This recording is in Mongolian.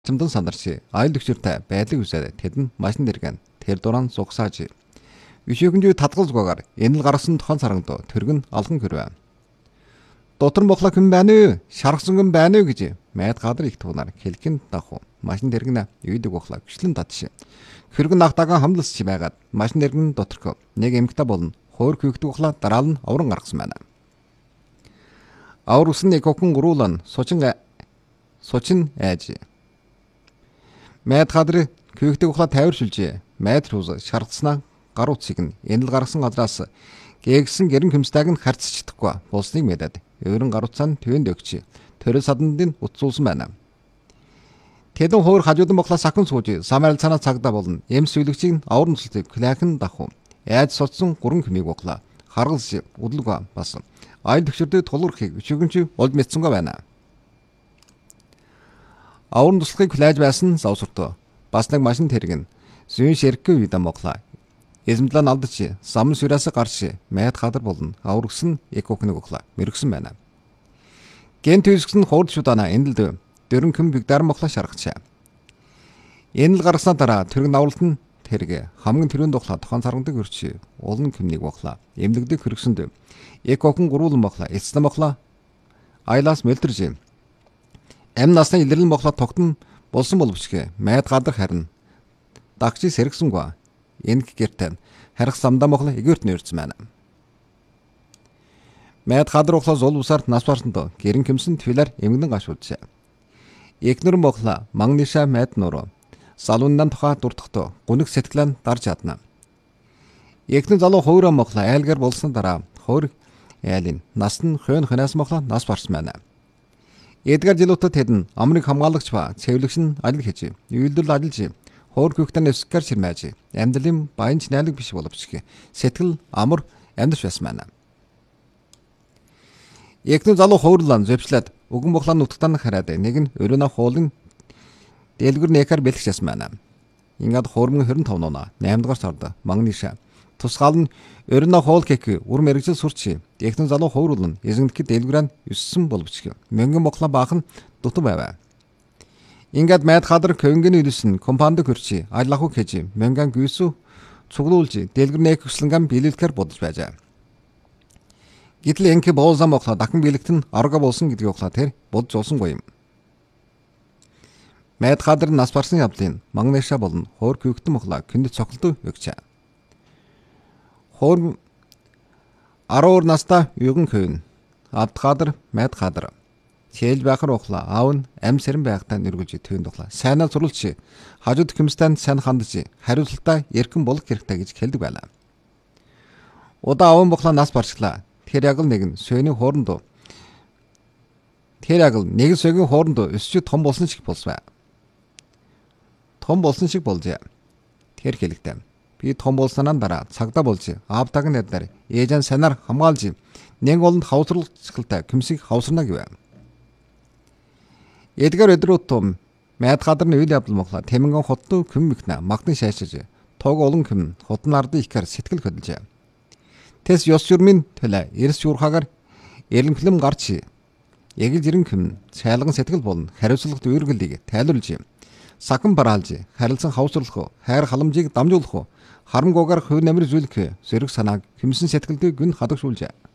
Чимдэн сандарч аюул төвчөртэй байдлыг үсээд тэдэнд машин дэргэн тэр дуран зугсааж өшөөгөнжүү татгалзгүйгээр энэ л гаргасан тохон сарангад тэргэн алхан хөрвэ. Дотор мохла хэн байна уу? Шаргасан хэн байна уу гэж майд гадар их туунаар хэлхэн даху. Машин дэргэн үйдэг бохла гүшлэн татш. Хөргөн нахтагаан хамласч байгаад машин дэргэн доторх нэг эмгтэ болно. Хоор küхдэг бохла дараал нь авран гаргасан байна. Авар усан нэг охин гуруулан сучин айж. Майд гадар küхдэг бохла тайваршилж майд руу шаргацснаа гар утсыг нь энэ л гаргасан газраас гээгсэн гэрэн хөмстайг нь харьцаж чадахгүй болсныг мэдээд өөрөн гар утсаа нь төвөнд өгч төрөл саданд утсуулсан байна. Тэдэн хуур хажуудан боглоо сахин сууж самарал цанаа цагдаа болно. Эм сүлэгчийг аврын цэлтэг клахэн даху. Айд соцсон гурван хэмиг боглоо. Харгалж удлага бас аюул төвчөрдөд тулуурхийг өчигөнч олд мэдсэнгүй байна. Аврын туслахыг клааж байсан завсуртоо. Бас нэг машин тэргэн зүүн ширхэг үйдэн боглоо. Эзэмдлэн алдаж самн сүрээс гарч майд хадар болно. Аврагсан экокныг оглоо. Мэргсэн байна. Ген түйсгсэн хуурд шудаана эндэлд дөрөн хэм бигдар моглоо шаргачаа. Энэ л гаргаснаа дараа тэрэг навралт нь тэрэг хамгийн тэрүүн дуглаа тохон саргандаг өрч улан хэмнийг боглоо. Эмнэгдэг хөргсөнд экокн гурван боглоо. Эцэс моглоо айлаас мэлдэрж. Ам насны илэрлэн боглоо тогтон болсон боловч майд гадар харин дагчи сэргсэнгүй. Энэ гэртэн харих самдаа моглоо эгэрт нэрсэн байна. Майд гадар оглоо зул усарт нас барсанд гэрэн хэмсэн твилэр эмгэнэн гашуулжээ. Экнэр моглоо магниша майд нуруу салуундан тухай дурдахтоо гүнэг сэтгэлэн дарж чадна. Экнэр залуу хуураа моглоо айлгар болсон дараа хуур айлын нас нь хойн ханаас моглоо нас барсан байна. Эдгар жилүүтэ тэдэн амрыг хамгаалагч ба цэвлэгч нь ажил хийж үйлдэл ажиллаж хуур küхтэн эсгэр ширмэж амьдралын баянч найлаг биш боловч сэтгэл амар амьдарч байсан байна. Экнэр залуу хуурлан зөвчлээд өгөн боглоо нутагтан хараад нэг нь өрөөнө хуулын дэлгүр нэкар бэлгчсэн байна. Ингээд хуурмын 25 нуна 8 дугаар сард магниша тусгаал нь өрөөнө хуул кек үр мэрэгжил сурч экнэр залуу хуурлан эзэмдэх дэлгүрэн 9 боловч мөнгөн боглоо баахан дутуу байваа. Ингээд майд хадар көнгөний үлсэн компанид хөрчи айлаху гэж мөнгөн гүйсүү цуглуулж дэлгүр нэк хөслөнгөн биелэлхээр бодож байжээ. Гэтэл энхэ боолзам боглоо дахин биелэгтэн арга болсон гэдгийг боглоо тэр бодж олсонгүй юм. Майд хадар нас барсан явдлын магнеша болон хуур küхтэн боглоо күндэт цогцолтоо өгчээ. Хуур 10 настай югэн хөвн ад хадар майд хадар Сэл байхар ухла аав нь ам сэрэн байхтаа нэргүүлж төвөнд ухла. Сайнаа зурлж хажууд хүмстэн сайн хандж хариуцалтаа эргэн болох хэрэгтэй гэж хэлдэг байлаа. Удаа аав бохла нас барчлаа. Тэр яг л нэг нь сөйний хооронд. Тэр яг л нэг сөйгийн хооронд өсч том болсон шиг болсваа. Том болсон шиг болжээ. Тэр хэлэгтэй. Би том болсанаа дараа цагдаа болж аавтаг нэдээр ээжэн санаар хамгаалж нэг олонд хавсралцгалтай күмсийг хавсарна гэв. Эдгар өдрөтөм майд гадарны үйл явдал моглоо тэмэнгэн хоттой күммэгнэ магтан шаашиж тоог олон күм хотн ардын ихэр сэтгэл хөдлөж. Тэс ёс журмын төлөө эрс шуурхагаар эренхлэм гарч ягэл жирэн күм цайлган сэтгэл болон хариуцлагат үүргэлийг тайлбарлаж сакан бараалж харилцан хавсруулах хайр халамжийг дамжуулах харамгуугаар хөв намир зүйлэх зэрэг санааг хүмсэн сэтгэлдээ гүн хадагшуулжээ.